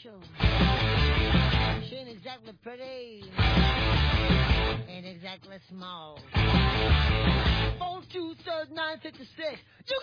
special. She ain't exactly pretty. Ain't exactly small. 423-956. You